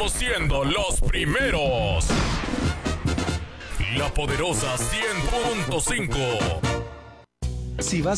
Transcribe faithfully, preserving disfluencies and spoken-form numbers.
siendo los primeros. La poderosa cien punto cinco. Si vas